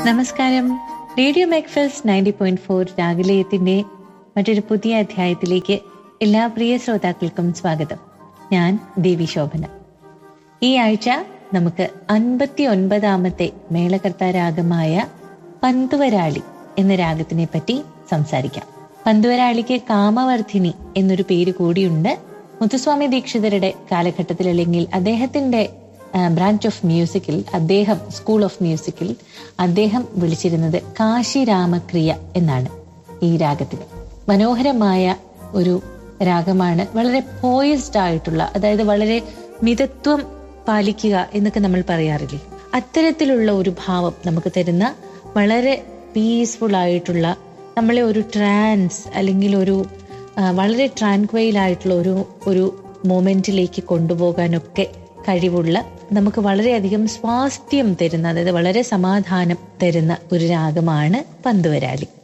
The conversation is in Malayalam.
നമസ്കാരം. റേഡിയോ മാക്ഫെസ് 90.4 രാഗലയത്തിന്റെ മറ്റൊരു പുതിയ അധ്യായത്തിലേക്ക് എല്ലാ പ്രിയ ശ്രോതാക്കൾക്കും സ്വാഗതം. ഞാൻ ദേവി ശോഭന. ഈ ആഴ്ച നമുക്ക് 59ാമത്തെ മേളകർത്താ രാഗമായ പന്തുവരാളി എന്ന രാഗത്തിനെ പറ്റി സംസാരിക്കാം. പന്തുവരാളിക്ക് കാമവർദ്ധിനി എന്നൊരു പേര് കൂടിയുണ്ട്. മുത്തുസ്വാമി ദീക്ഷിതരുടെ കാലഘട്ടത്തിൽ, അല്ലെങ്കിൽ അദ്ദേഹത്തിന്റെ ബ്രാഞ്ച് ഓഫ് മ്യൂസിക്കിൽ, സ്കൂൾ ഓഫ് മ്യൂസിക്കിൽ അദ്ദേഹം വിളിച്ചിരുന്നത് കാശി രാമക്രിയ എന്നാണ്. ഈ രാഗത്തിന് മനോഹരമായ ഒരു രാഗമാണ്. വളരെ പോയിസ്ഡ് ആയിട്ടുള്ള, അതായത് വളരെ മിതത്വം പാലിക്കുക എന്നൊക്കെ നമ്മൾ പറയാറില്ലേ, അത്തരത്തിലുള്ള ഒരു ഭാവം നമുക്ക് തരുന്ന, വളരെ പീസ്ഫുൾ ആയിട്ടുള്ള, നമ്മളെ ഒരു ട്രാൻസ് അല്ലെങ്കിൽ ഒരു വളരെ ട്രാൻക്വയിൽ ആയിട്ടുള്ള ഒരു മൊമെന്റിലേക്ക് കൊണ്ടുപോകാനൊക്കെ കഴിവുള്ള, നമുക്ക് വളരെയധികം സ്വാസ്ഥ്യം തരുന്ന, അതായത് വളരെ സമാധാനം തരുന്ന ഒരു രാഗമാണ് പന്തുവരാളി.